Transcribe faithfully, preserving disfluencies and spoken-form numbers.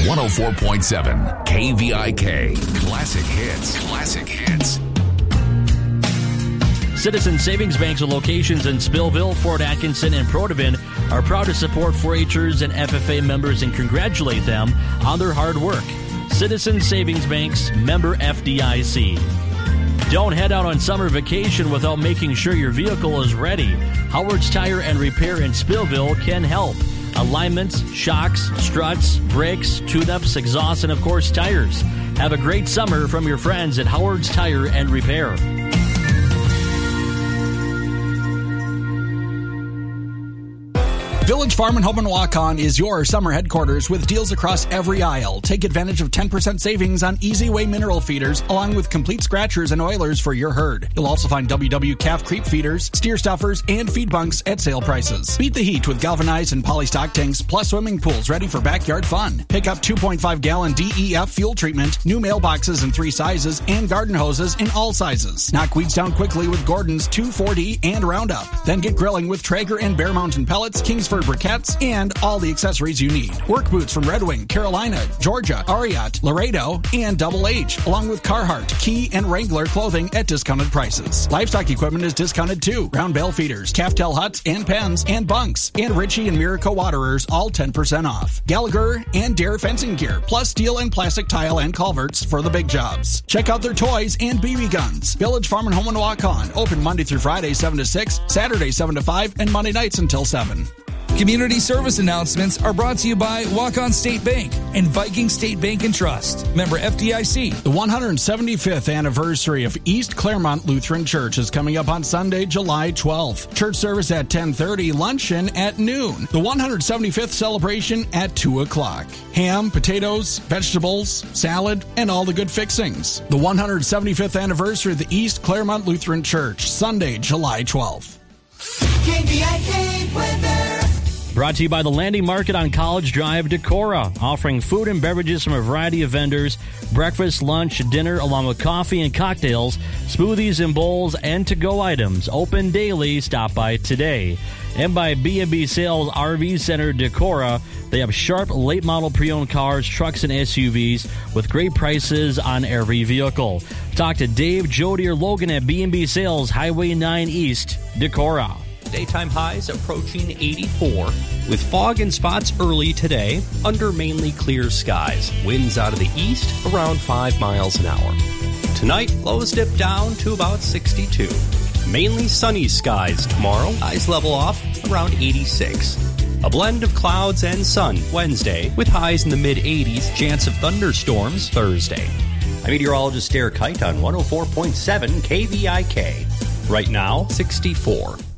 one oh four point seven K V I K. Classic hits. Classic hits. Citizens Savings Banks with locations in Spillville, Fort Atkinson, and Protivin are proud to support four H'ers and F F A members and congratulate them on their hard work. Citizens Savings Banks, member F D I C. Don't head out on summer vacation without making sure your vehicle is ready. Howard's Tire and Repair in Spillville can help. Alignments, shocks, struts, brakes, tune-ups, exhausts, and of course tires. Have a great summer from your friends at Howard's Tire and Repair. Village Farm and Home in Waukon is your summer headquarters with deals across every aisle. Take advantage of ten percent savings on Easy Way mineral feeders, along with complete scratchers and oilers for your herd. You'll also find W W calf creep feeders, steer stuffers, and feed bunks at sale prices. Beat the heat with galvanized and polystock tanks, plus swimming pools ready for backyard fun. Pick up two point five gallon D E F fuel treatment, new mailboxes in three sizes, and garden hoses in all sizes. Knock weeds down quickly with Gordon's two four D and Roundup. Then get grilling with Traeger and Bear Mountain pellets, Kingsford briquettes, and all the accessories you need. Work boots from Red Wing, Carolina, Georgia, Ariat, Laredo, and Double H, along with Carhartt, Key, and Wrangler clothing at discounted prices. Livestock equipment is discounted too. Round bale feeders, calf tail huts, and pens, and bunks, and Ritchie and Miracle waterers, all ten percent off. Gallagher and Dare fencing gear, plus steel and plastic tile and culverts for the big jobs. Check out their toys and B B guns. Village Farm and Home in Waukon, open Monday through Friday, seven to six, Saturday, seven to five, and Monday nights until seven. Community service announcements are brought to you by Waukon State Bank and Viking State Bank and Trust. Member F D I C. The one hundred seventy-fifth anniversary of East Claremont Lutheran Church is coming up on Sunday, July twelfth. Church service at ten thirty, luncheon at noon. The one hundred seventy-fifth celebration at two o'clock. Ham, potatoes, vegetables, salad, and all the good fixings. The one hundred seventy-fifth anniversary of the East Claremont Lutheran Church, Sunday, July twelfth. K V I K weather. Brought to you by the Landing Market on College Drive, Decorah, offering food and beverages from a variety of vendors, breakfast, lunch, dinner, along with coffee and cocktails, smoothies and bowls, and to-go items. Open daily. Stop by today. And by B and B Sales R V Center, Decorah. They have sharp, late-model pre-owned cars, trucks, and S U Vs with great prices on every vehicle. Talk to Dave, Jody, or Logan at B and B Sales, Highway nine East, Decorah. Daytime highs approaching eighty-four, with fog and spots early today under mainly clear skies. Winds out of the east around five miles an hour. Tonight, lows dip down to about sixty-two. Mainly sunny skies tomorrow. Highs level off around eighty-six. A blend of clouds and sun Wednesday, with highs in the mid-eighties. Chance of thunderstorms Thursday. I'm meteorologist Derek Kite on one oh four point seven K V I K. Right now, sixty-four.